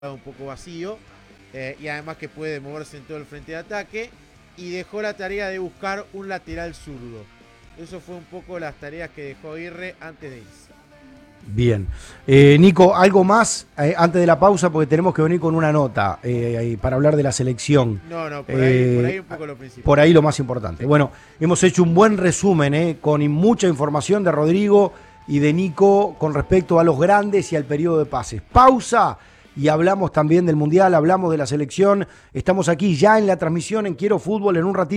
un poco vacío, y además que puede moverse en todo el frente de ataque, y dejó la tarea de buscar un lateral zurdo. Eso fue un poco las tareas que dejó Aguirre antes de irse. Bien. Nico, algo más antes de la pausa, porque tenemos que venir con una nota para hablar de la selección. No, por ahí un poco lo principal. Por ahí lo más importante. Sí. Bueno, hemos hecho un buen resumen con mucha información de Rodrigo y de Nico con respecto a los grandes y al periodo de pases. Pausa y hablamos también del Mundial, hablamos de la selección. Estamos aquí ya en la transmisión en Quiero Fútbol en un ratito.